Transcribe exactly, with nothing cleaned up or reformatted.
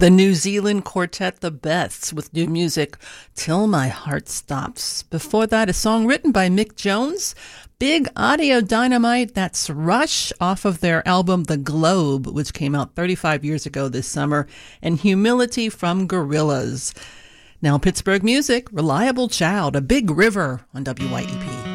The New Zealand quartet The Beths with new music, Till My Heart Stops. Before that, a song written by Mick Jones, Big Audio Dynamite, that's Rush, off of their album The Globe, which came out thirty-five years ago this summer, and Humility from Gorillaz. Now Pittsburgh music, Reliable Child, A Big River on W Y E P.